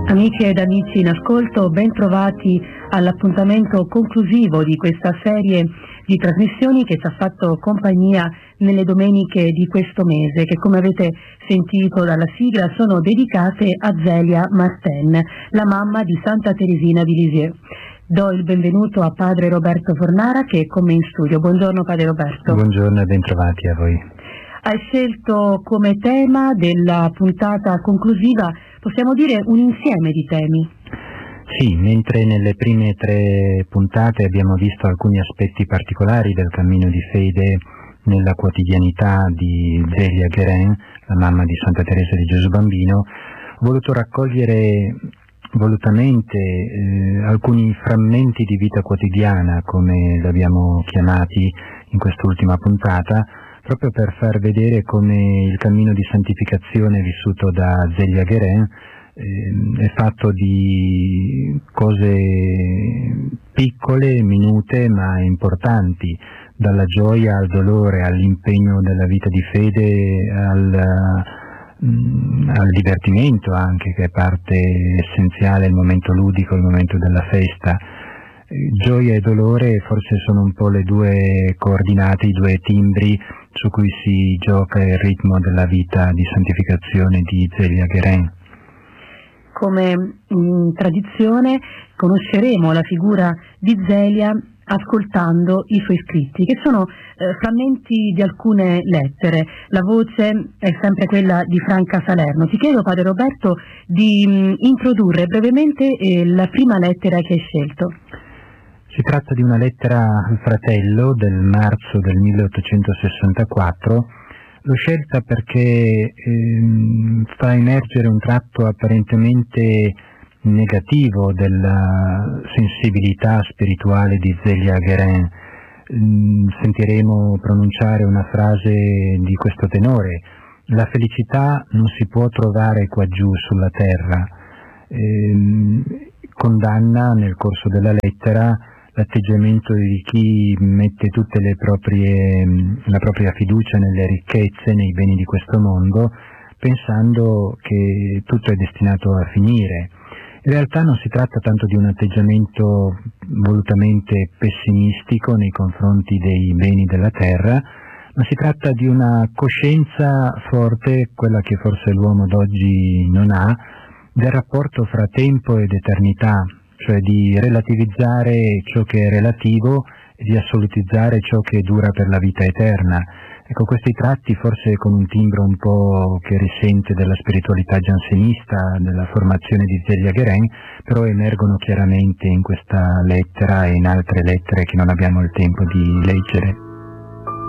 Amiche ed amici in ascolto, ben trovati all'appuntamento conclusivo di questa serie di trasmissioni che ci ha fatto compagnia nelle domeniche di questo mese, che come avete sentito dalla sigla sono dedicate a Zélia Martin, la mamma di Santa Teresina di Lisieux. Do il benvenuto a padre Roberto Fornara che è con me in studio. Buongiorno padre Roberto. Buongiorno e bentrovati a voi. Hai scelto come tema della puntata conclusiva, possiamo dire, un insieme di temi. Sì, mentre nelle prime 3 puntate abbiamo visto alcuni aspetti particolari del cammino di fede nella quotidianità di Zélia Guérin, la mamma di Santa Teresa di Gesù Bambino, ho voluto raccogliere volutamente alcuni frammenti di vita quotidiana, come li abbiamo chiamati in quest'ultima puntata, proprio per far vedere come il cammino di santificazione vissuto da Zélia Guérin è fatto di cose piccole, minute, ma importanti, dalla gioia al dolore, all'impegno della vita di fede, al divertimento anche, che è parte essenziale, il momento ludico, il momento della festa. Gioia e dolore forse sono un po' le 2 coordinate, i 2 timbri su cui si gioca il ritmo della vita di santificazione di Zélia Guérin. Come in tradizione conosceremo la figura di Zélia ascoltando i suoi scritti, che sono frammenti di alcune lettere. La voce è sempre quella di Franca Salerno. Ti chiedo, padre Roberto, di introdurre brevemente la prima lettera che hai scelto. Si tratta di una lettera al fratello del marzo del 1864. L'ho scelta perché fa emergere un tratto apparentemente negativo della sensibilità spirituale di Zélia Guérin. Sentiremo pronunciare una frase di questo tenore: la felicità non si può trovare qua giù sulla terra. Condanna nel corso della lettera l'atteggiamento di chi mette tutte la propria fiducia nelle ricchezze, nei beni di questo mondo, pensando che tutto è destinato a finire. In realtà non si tratta tanto di un atteggiamento volutamente pessimistico nei confronti dei beni della terra, ma si tratta di una coscienza forte, quella che forse l'uomo d'oggi non ha, del rapporto fra tempo ed eternità, cioè di relativizzare ciò che è relativo e di assolutizzare ciò che dura per la vita eterna. Ecco, questi tratti, forse con un timbro un po' che risente della spiritualità giansenista, della formazione di Zélia Guérin, però emergono chiaramente in questa lettera e in altre lettere che non abbiamo il tempo di leggere.